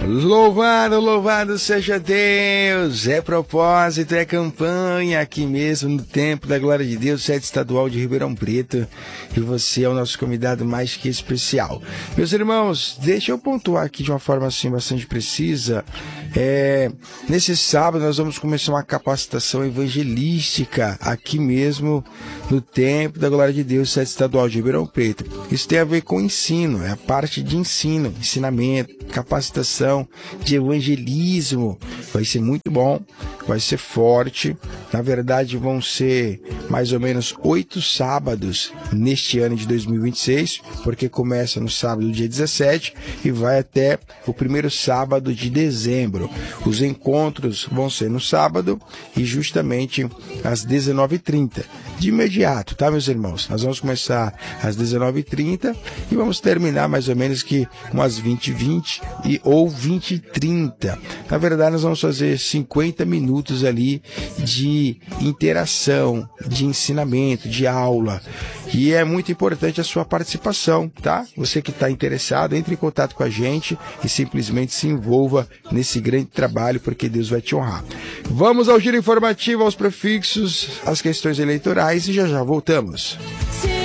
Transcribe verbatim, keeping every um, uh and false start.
Louvado, louvado seja Deus, é propósito, é campanha aqui mesmo no Templo da Glória de Deus, sede estadual de Ribeirão Preto, e você é o nosso convidado mais que especial. Meus irmãos, deixa eu pontuar aqui de uma forma assim bastante precisa, é, nesse sábado nós vamos começar uma capacitação evangelística aqui mesmo no Templo da Glória de Deus, sede estadual de Ribeirão Preto. Isso tem a ver com ensino, é a parte de ensino, ensinamento, capacitação, de evangelismo. Vai ser muito bom, vai ser forte. Na verdade, vão ser mais ou menos oito sábados neste ano de dois mil e vinte e seis, porque começa no sábado, dia dezessete, e vai até o primeiro sábado de dezembro. Os encontros vão ser no sábado e justamente às dezenove e trinta. De imediato, tá, meus irmãos? Nós vamos começar às dezenove e trinta e vamos terminar mais ou menos que umas vinte e vinte e, ou vinte e trinta. Na verdade, nós vamos fazer cinquenta minutos ali de interação, de ensinamento, de aula. E é muito importante a sua participação, tá? Você que está interessado, entre em contato com a gente e simplesmente se envolva nesse grande trabalho, porque Deus vai te honrar. Vamos ao giro informativo, aos prefixos, às questões eleitorais e já já voltamos.